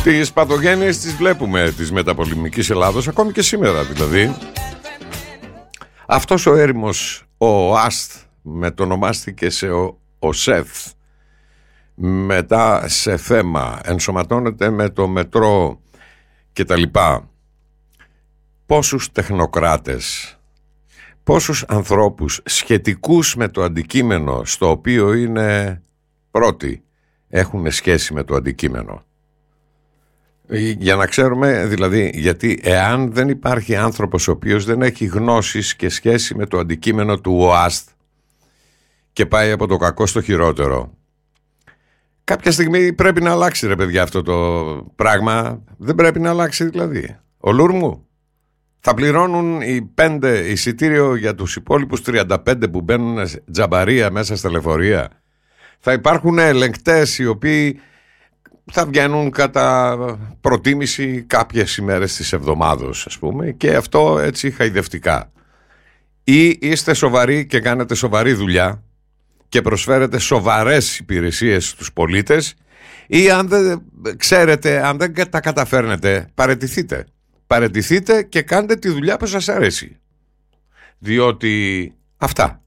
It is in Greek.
Τις παθογένειες τις βλέπουμε της μεταπολεμικής Ελλάδος, ακόμη και σήμερα δηλαδή. Αυτός ο έρημος, ο ΑΣΤ, μετονομάστηκε σε ο ΣΕΘ, μετά σε θέμα, ενσωματώνεται με το μετρό και τα λοιπά. Πόσους τεχνοκράτες, πόσους ανθρώπους σχετικούς με το αντικείμενο στο οποίο είναι πρώτοι έχουν σχέση με το αντικείμενο. Για να ξέρουμε δηλαδή, γιατί εάν δεν υπάρχει άνθρωπος ο οποίος δεν έχει γνώσεις και σχέση με το αντικείμενο του ΟΑΣΤ και πάει από το κακό στο χειρότερο, κάποια στιγμή πρέπει να αλλάξει, ρε παιδιά, αυτό το πράγμα. Δεν πρέπει να αλλάξει δηλαδή. Ο Λούρμου. Θα πληρώνουν οι 5 εισιτήριο για τους υπόλοιπους 35 που μπαίνουν τζαμπαρία μέσα στα λεωφορεία. Θα υπάρχουν ελεγκτές οι οποίοι θα βγαίνουν κατά προτίμηση κάποιες ημέρες της εβδομάδος, ας πούμε, και αυτό έτσι χαϊδευτικά. Ή είστε σοβαροί και κάνετε σοβαρή δουλειά και προσφέρετε σοβαρές υπηρεσίες στους πολίτες, ή αν δεν ξέρετε, αν δεν τα καταφέρνετε, παραιτηθείτε. Παραιτηθείτε και κάντε τη δουλειά που σας αρέσει. Διότι αυτά.